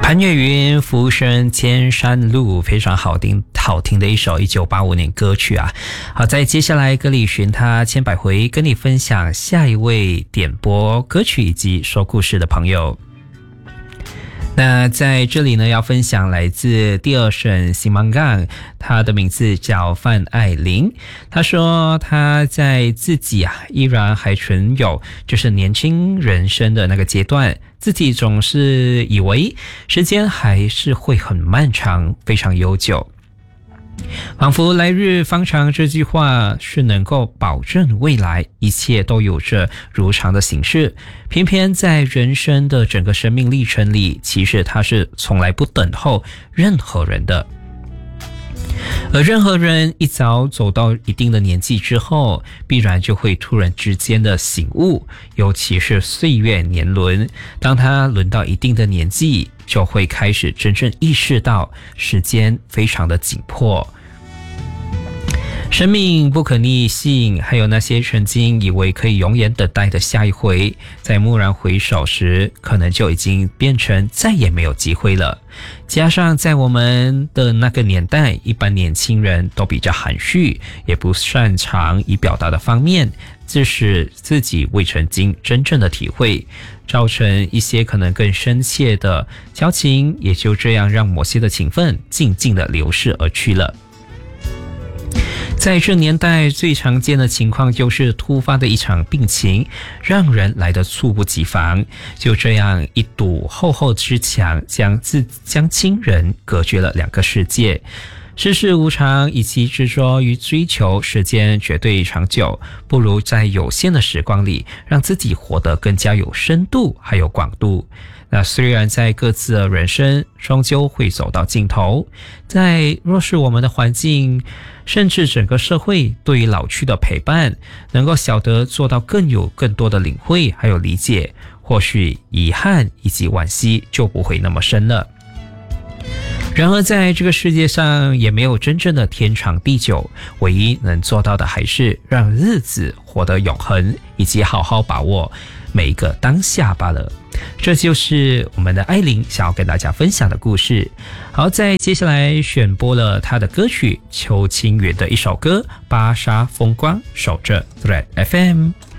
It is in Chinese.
潘越云《浮生千山路》，非常好听的一首1985年歌曲啊。好，在接下来歌里寻他千百回，跟你分享下一位点播歌曲以及说故事的朋友。那在这里呢，要分享来自第二省新芒港，他的名字叫范爱玲。他说他在自己依然还存有就是年轻人生的那个阶段，自己总是以为时间还是会很漫长，非常悠久，仿佛来日方长这句话是能够保证未来一切都有着如常的形式，偏偏在人生的整个生命历程里，其实他是从来不等候任何人的。而任何人一早走到一定的年纪之后，必然就会突然之间的醒悟，尤其是岁月年轮，当他轮到一定的年纪，就会开始真正意识到时间非常的紧迫，生命不可逆性，还有那些曾经以为可以永远等待的下一回，在蓦然回首时，可能就已经变成再也没有机会了。加上在我们的那个年代，一般年轻人都比较含蓄，也不擅长以表达的方面，致使自己未曾经真正的体会，造成一些可能更深切的交情，也就这样让某些的情分静静的流逝而去了。在这年代最常见的情况就是突发的一场病情，让人来得猝不及防，就这样一堵厚厚之墙将亲人隔绝了两个世界。世事无常，以及执着于追求时间绝对长久，不如在有限的时光里让自己活得更加有深度还有广度。那虽然在各自的人生终究会走到尽头，在若是我们的环境甚至整个社会对于老去的陪伴能够晓得做到更多的领会还有理解，或许遗憾以及惋惜就不会那么深了。然而在这个世界上也没有真正的天长地久，唯一能做到的还是让日子活得永恒，以及好好把握每一个当下罢了。这就是我们的艾琳想要跟大家分享的故事。好，在接下来选播了她的歌曲邱清源的一首歌《芭莎风光》，守着 Thread FM。